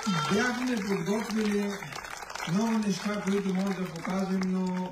Бяхме подготвили много неща, които може да покажем, но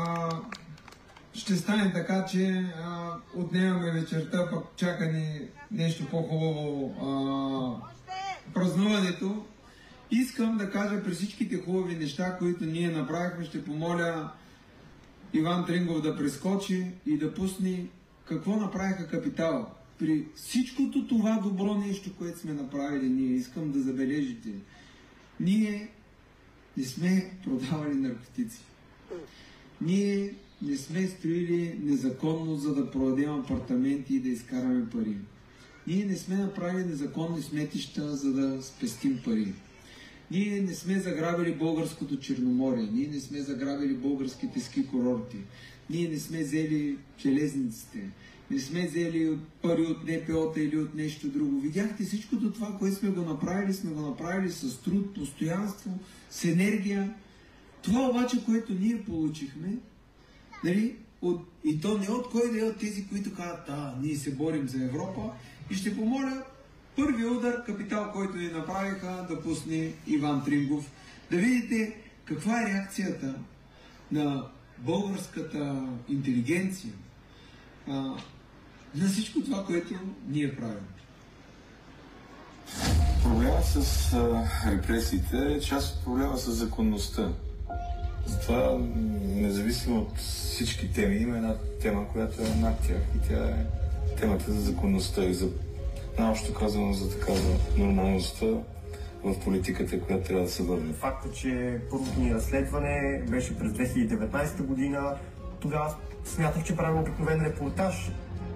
ще стане така, че отнемаме вечерта, пък чака ни нещо по-хубаво празнуването. Искам да кажа при всичките хубави неща, които ние направихме, ще помоля Иван Трингов да прескочи и да пусне какво направиха Капитал. При всичкото това добро нещо, което сме направили ние, искам да забележите, ние не сме продавали наркотици. Ние не сме строили незаконно, за да продадем апартаменти и да изкараме пари. Ние не сме направили незаконни сметища, за да спестим пари. Ние не сме заграбили българското Черноморие, ние не сме заграбили българските ски курорти, ние не сме взели железниците, не сме взели пари от НПО-та или от нещо друго. Видяхте всичкото това, което сме го направили с труд, постоянство, с енергия. Това обаче, което ние получихме, нали, и то не от кой да е от тези, които казват, ние се борим за Европа, и ще помоля първият удар Капитал, който ни направиха, да пусне Иван Трингов, да видите каква е реакцията на българската интелигенция на всичко това, което ние правим. Проблемът с репресиите е част от проблема с законността. Затова, независимо от всички теми, има една тема, която е над тях, и тя е темата за законността и за наобщо казано за такава нормалността в политиката, която трябва да се върне. Факта, че първото ни разследване беше през 2019 година, тогава смятах, че правим обикновен репортаж.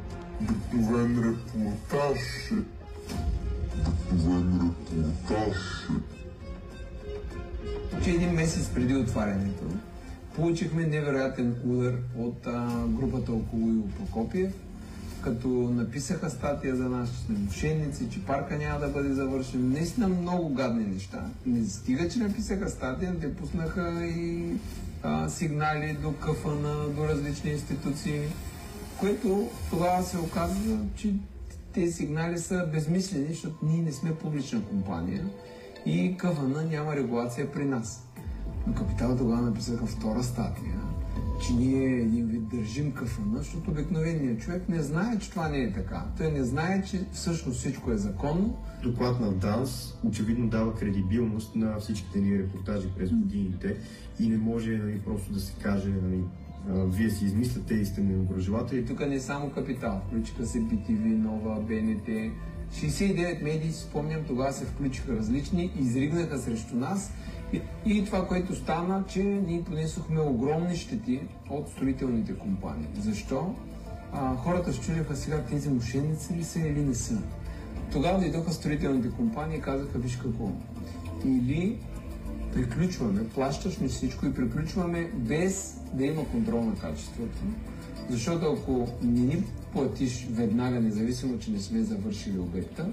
Че един месец преди отварянето получихме невероятен удар от групата около Иво Прокопиев, като написаха статия за нас, че сме мошенници, че парка няма да бъде завършен. Наистина много гадни неща. Не стига, че написаха статия, те пуснаха и сигнали до КФН, до различни институции, което тогава се оказва, че тези сигнали са безмислени, защото ние не сме публична компания и КФН няма регулация при нас. Но Капитал тогава написаха втора статия, че ние един вид държим КФН, защото обикновеният човек не знае, че това не е така. Той не знае, че всъщност всичко е законно. Доклад на ДАНС очевидно дава кредибилност на всичките ни репортажи през годините и не може просто да се каже, вие си измисляте и сте недоброжелатели. Тук не е само Капитал, включиха се BTV, Нова, БНТ. 69 медии, спомням, тогава се включиха различни, изригнаха срещу нас и това, което стана, че ние понесохме огромни щети от строителните компании. Защо? Хората се чудеха сега тези мошенници ли са или не са. Тогава дойдоха строителните компании и казаха, виж какво, или приключваме, плащаш ни всичко и приключваме без да има контрол на качеството. Защото ако не ни платиш веднага, независимо, че не сме завършили обекта,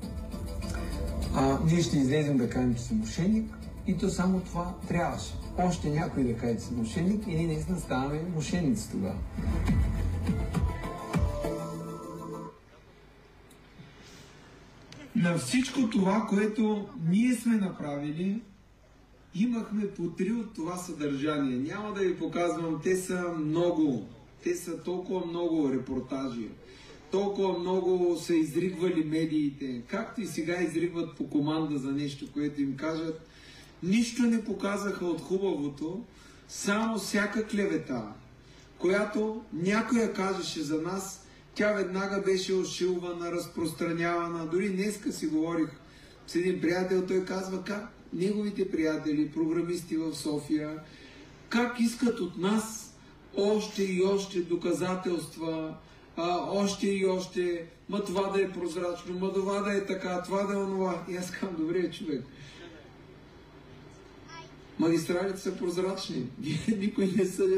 ние ще излезем да кажем, че си мошенник, и то само това трябваше. Още някой да каже, че си мошенник, и ние наистина ставаме мошенници тогава. На всичко това, което ние сме направили, имахме по 3 от това съдържание. Няма да ви показвам, те са много. Те са толкова много репортажи. Толкова много са изригвали медиите. Както и сега изригват по команда за нещо, което им кажат. Нищо не показаха от хубавото, само всяка клевета, която някоя кажеше за нас, тя веднага беше ошилвана, разпространявана. Дори днеска си говорих с един приятел, той казва как неговите приятели, програмисти в София, как искат от нас още и още доказателства, още и още, това да е прозрачно, това да е така, това да е онова. И аз казвам, добре, човек. Магистралите са прозрачни. Никой не съди